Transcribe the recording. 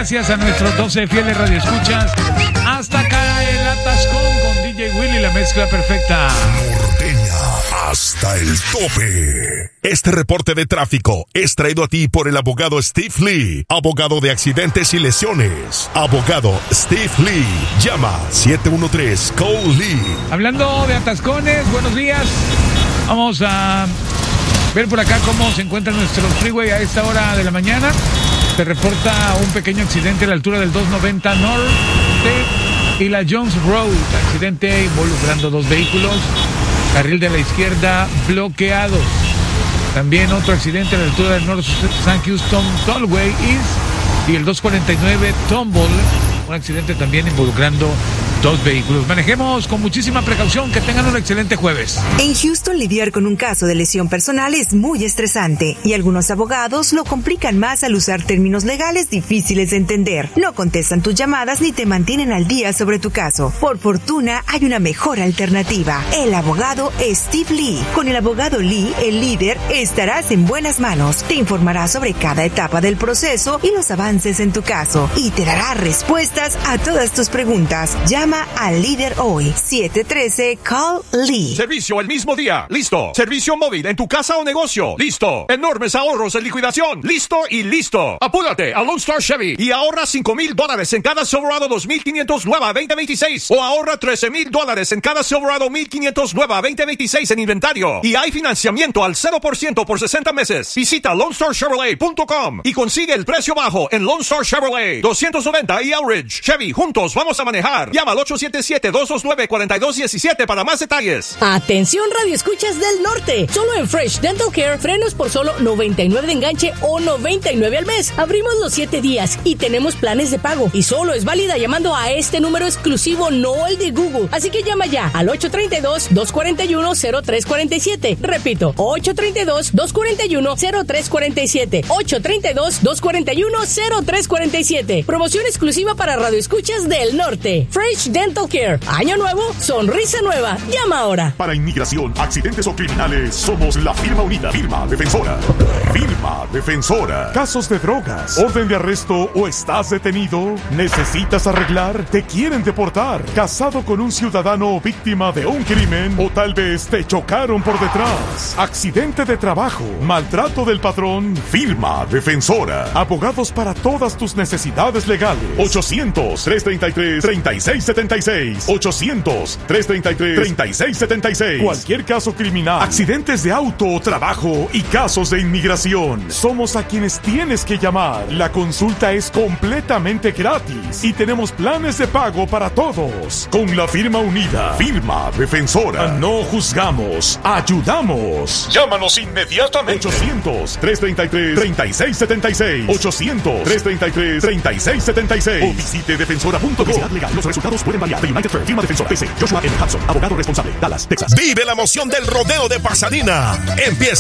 gracias a nuestros 12 fieles radioescuchas. Hasta acá el Atascón con DJ Willy, la mezcla perfecta. Norteña hasta el tope. Este reporte de tráfico es traído a ti por el abogado Steve Lee, abogado de accidentes y lesiones. Abogado Steve Lee. Llama 713-CALL-LEE. Hablando de atascones, buenos días. Vamos a ver por acá cómo se encuentra nuestro freeway a esta hora de la mañana. Se reporta un pequeño accidente a la altura del 290 Norte y la Jones Road. Accidente involucrando dos vehículos. Carril de la izquierda bloqueados. También otro accidente a la altura del North San Houston Tollway East y el 249 Tumble. Un accidente también involucrando dos vehículos. Manejemos con muchísima precaución. Que tengan un excelente jueves. En Houston, lidiar con un caso de lesión personal es muy estresante y algunos abogados lo complican más al usar términos legales difíciles de entender. No contestan tus llamadas ni te mantienen al día sobre tu caso. Por fortuna, hay una mejor alternativa. El abogado Steve Lee. Con el abogado Lee, el líder, estarás en buenas manos. Te informará sobre cada etapa del proceso y los avances en tu caso y te dará respuestas a todas tus preguntas. Llama al líder hoy. 713-CALL-LEE. Servicio el mismo día. Listo. Servicio móvil en tu casa o negocio. Listo. Enormes ahorros en liquidación. Listo y listo. Apúrate a Lone Star Chevy y ahorra $5,000 en cada Silverado 2500 nueva 2026 o ahorra $13,000 en cada Silverado 1500 nueva 2026 en inventario. Y hay financiamiento al 0% por 60 meses. Visita LoneStarChevrolet.com y consigue el precio bajo en Lone Star Chevrolet 290 y Elridge. Chevy, juntos vamos a manejar. Llama al 877-229-4217 para más detalles. Atención, radioescuchas del norte. Solo en Fresh Dental Care, frenos por solo $99 de enganche o $99 al mes. Abrimos los 7 días y tenemos planes de pago. Y solo es válida llamando a este número exclusivo, no el de Google. Así que llama ya al 832-241-0347. Repito, 832-241-0347. 832-241-0347. Promoción exclusiva para radioescuchas del norte. Fresh Dental Care. Año nuevo, sonrisa nueva. Llama ahora. Para inmigración, accidentes o criminales, somos la firma unida. Firma Defensora. Firma Defensora. Casos de drogas, orden de arresto o estás detenido, necesitas arreglar, te quieren deportar, casado con un ciudadano víctima de un crimen o tal vez te chocaron por detrás, accidente de trabajo, maltrato del patrón. Firma Defensora. Abogados para todas tus necesidades legales. 800-333-3676. 800-333-3676. Cualquier caso criminal, accidentes de auto, trabajo y casos de inmigración. Somos a quienes tienes que llamar. La consulta es completamente gratis y tenemos planes de pago para todos. Con la firma unida, Firma Defensora. No juzgamos, ayudamos. Llámanos inmediatamente. 800-333-3676. 800-333-3676. O visite defensora.com. Publicidad legal. Los resultados pueden variar. The United Firm. Firma Defensora. PC. Joshua N. Hudson. Abogado responsable. Dallas, Texas. Vive la emoción del rodeo de Pasadena. Empieza